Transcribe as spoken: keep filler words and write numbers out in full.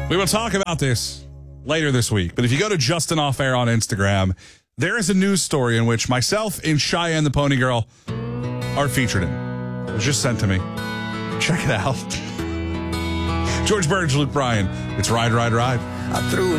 We will talk about this later this week. But if you go to Justin Off Air on Instagram, there is a news story in which myself and Cheyenne the Pony Girl are featured in. It was just sent to me. Check it out. George Burge, Luke Bryan. It's Ride, Ride, Ride. I threw it